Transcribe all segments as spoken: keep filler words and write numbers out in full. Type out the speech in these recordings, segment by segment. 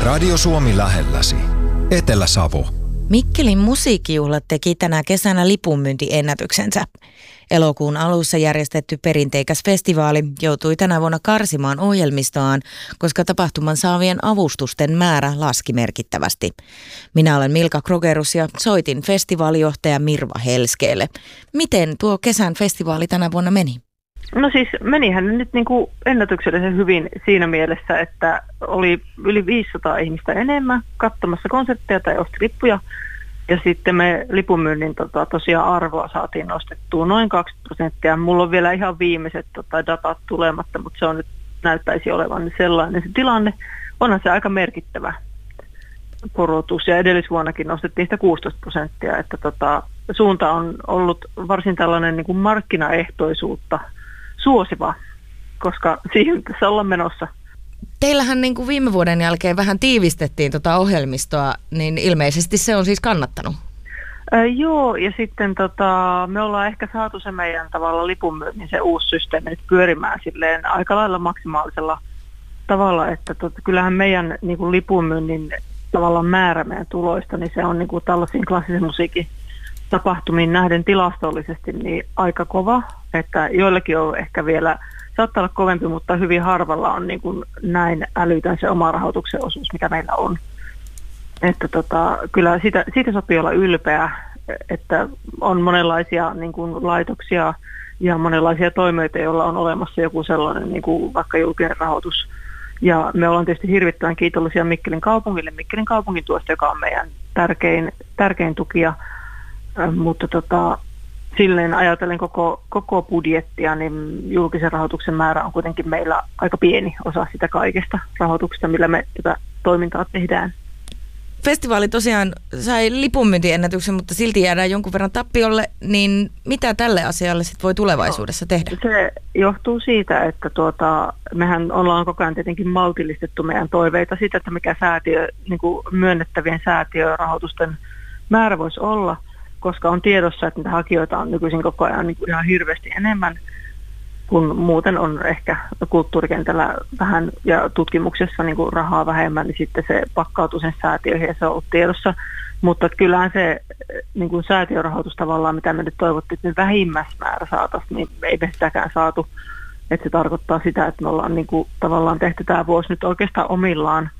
Radio Suomi lähelläsi. Etelä-Savo. Mikkelin musiikkijuhlat teki tänä kesänä lipunmyyntiennätyksensä. Elokuun alussa järjestetty perinteikäs festivaali joutui tänä vuonna karsimaan ohjelmistoaan, koska tapahtuman saavien avustusten määrä laski merkittävästi. Minä olen Milka Krogerus ja soitin festivaalijohtaja Mirva Helskeelle. Miten tuo kesän festivaali tänä vuonna meni? No siis menihän nyt niin kuin ennätyksellisen hyvin siinä mielessä, että oli yli viisisataa ihmistä enemmän katsomassa konsertteja tai osti lippuja. Ja sitten me lipunmyynnin tota, tosiaan arvoa saatiin nostettua noin kaksikymmentä prosenttia. Mulla on vielä ihan viimeiset tota, datat tulematta, mutta se on nyt näyttäisi olevan sellainen se tilanne. Onhan se aika merkittävä korotus ja edellisvuonnakin nostettiin sitä kuusitoista prosenttia. Että tota, suunta on ollut varsin tällainen niin kuin markkinaehtoisuutta suosiva, koska siihen tässä ollaan menossa. Teillähän niin kuin viime vuoden jälkeen vähän tiivistettiin tota ohjelmistoa, niin ilmeisesti se on siis kannattanut. Ää, joo, ja sitten tota, me ollaan ehkä saatu se meidän tavalla lipunmyynnin se uusi systeemi nyt pyörimään silleen aika lailla maksimaalisella tavalla, että tota, kyllähän meidän niin kuin lipunmyynnin tavallaan määrä meidän tuloista, niin se on niin kuin tällaisiin klassisen musiikin tapahtumiin nähden tilastollisesti niin aika kova, että joillakin on ehkä vielä, saattaa olla kovempi, mutta hyvin harvalla on niin kuin näin älytön se oma rahoituksen osuus, mikä meillä on. Että tota, kyllä siitä, siitä sopii olla ylpeä, että on monenlaisia niin kuin laitoksia ja monenlaisia toimijoita, joilla on olemassa joku sellainen niin kuin vaikka julkinen rahoitus. Ja me ollaan tietysti hirvittävän kiitollisia Mikkelin kaupungille, Mikkelin kaupungin tuosta, joka on meidän tärkein, tärkein tukija. Mutta tota, silleen ajatellen koko, koko budjettia, niin julkisen rahoituksen määrä on kuitenkin meillä aika pieni osa sitä kaikesta rahoituksesta, millä me tätä toimintaa tehdään. Festivaali tosiaan sai lipunmyyntiennätyksen, mutta silti jäädään jonkun verran tappiolle, niin mitä tälle asialle sit voi tulevaisuudessa tehdä? Se johtuu siitä, että tuota, mehän ollaan koko ajan tietenkin maltillistettu meidän toiveita siitä, että mikä säätiö, niin kuin myönnettävien säätiörahoitusten määrä voisi olla, koska on tiedossa, että niitä hakijoita on nykyisin koko ajan niin kuin ihan hirveästi enemmän, kun muuten on ehkä kulttuurikentällä vähän ja tutkimuksessa niin kuin rahaa vähemmän, niin sitten se pakkautuu sen säätiöihin ja se on ollut tiedossa. Mutta kyllähän se niin kuin säätiörahoitus tavallaan, mitä me nyt toivottiin, että vähimmäismäärä saataisiin, niin ei me sitäkään saatu. Että se tarkoittaa sitä, että me ollaan niin kuin tavallaan tehty tämä vuosi nyt oikeastaan omillaan.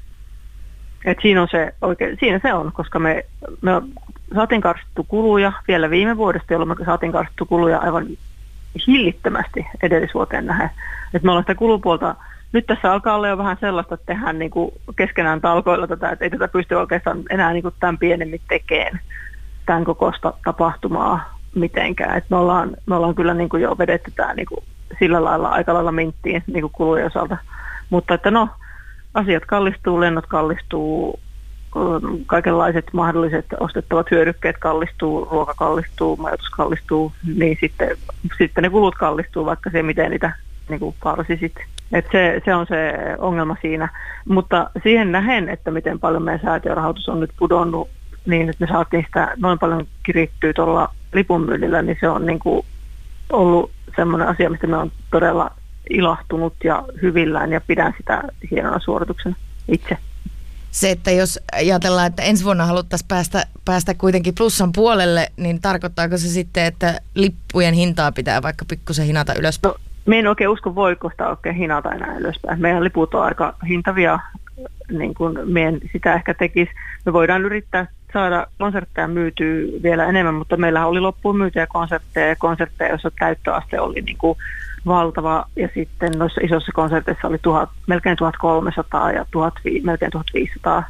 Että siinä, on se, oikein, siinä se on, koska me, me saatiin karsittu kuluja vielä viime vuodesta, jolloin me saatiin karsittu kuluja aivan hillittömästi edellisvuoteen nähden. Että me ollaan sitä kulupuolta, nyt tässä alkaa olla jo vähän sellaista, että tehdään niin kuin keskenään talkoilla tätä, että ei tätä pysty oikeastaan enää niin kuin tämän pienemmin tekemään tämän kokoista tapahtumaa mitenkään. Että me ollaan, me ollaan kyllä niin kuin jo vedetty tämä niin kuin sillä lailla aika lailla minttiin niin kuin kulujen osalta. Mutta että no, asiat kallistuu, lennot kallistuu, kaikenlaiset mahdolliset ostettavat hyödykkeet kallistuu, ruoka kallistuu, majoitus kallistuu, niin sitten, sitten ne kulut kallistuu, vaikka se miten niitä niin kuin karsisit. Et se, se on se ongelma siinä. Mutta siihen nähen, että miten paljon meidän säätiörahoitus on nyt pudonnut niin, että me saatiin sitä noin paljon kirittyä tuolla lipunmyynnillä, niin se on niin kuin ollut semmoinen asia, mistä me on todella ilahtunut ja hyvillään ja pidän sitä hienona suorituksena itse. Se, että jos ajatellaan, että ensi vuonna haluttaisiin päästä, päästä kuitenkin plussan puolelle, niin tarkoittaako se sitten, että lippujen hintaa pitää vaikka pikkusen hinata ylöspäin? No, me en oikein usko, voiko sitä oikein hinata enää ylöspäin. Meidän liput on aika hintavia, niin kuin me sitä ehkä tekisi. Me voidaan yrittää saada konsertteja myytyä vielä enemmän, mutta meillä oli loppuun myytyjä konsertteja ja konsertteja, joissa täyttöaste oli niin kuin valtava, ja sitten noissa isoissa konserteissa oli tuhat, melkein tuhatkolmesataa ja tuhat, melkein tuhatviisisataa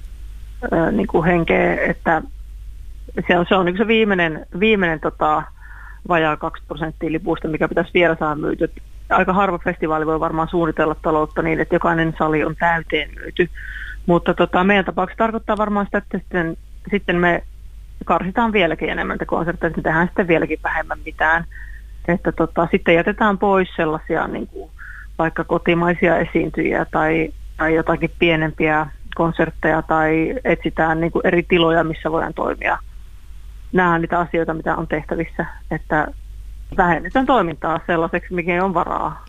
ää, niin kuin henkeä, että se on se, on niin se viimeinen, viimeinen tota, vajaa kaksi prosenttia lipusta, mikä pitäisi vielä saada myyty. Aika harva festivaali voi varmaan suunnitella taloutta niin, että jokainen sali on täyteen myyty, mutta tota, meidän tapauksessa tarkoittaa varmaan sitä, että sitten, sitten me karsitaan vieläkin enemmän konsertteja, että me tehdään sitten vieläkin vähemmän mitään. Että tota, sitten jätetään pois sellaisia niin kuin vaikka kotimaisia esiintyjiä tai, tai jotakin pienempiä konsertteja tai etsitään niin kuin eri tiloja, missä voidaan toimia. Nämä on niitä asioita, mitä on tehtävissä, että vähennetään toimintaa sellaiseksi, mikä on varaa.